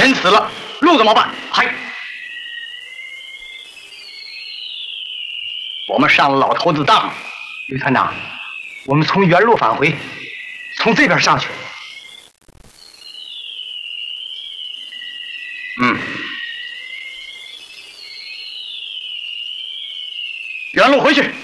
人死了，路怎么办？嗨，我们上了老头子当。吕团长，我们从原路返回，从这边上去。原路回去。